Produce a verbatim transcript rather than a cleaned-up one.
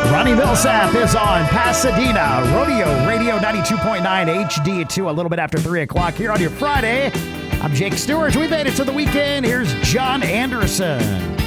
Ronnie Millsap is on Pasadena Rodeo Radio ninety-two point nine H D two, a little bit after three o'clock here on your Friday. I'm Jake Stewart. We made it to the weekend. Here's John Anderson.